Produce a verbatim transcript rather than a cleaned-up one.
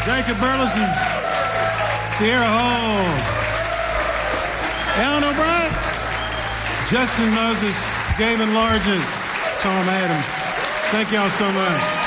Jacob Burleson, Sierra Hall, Alan O'Brien, Justin Moses, Gavin Largent, Tom Adams. Thank y'all so much.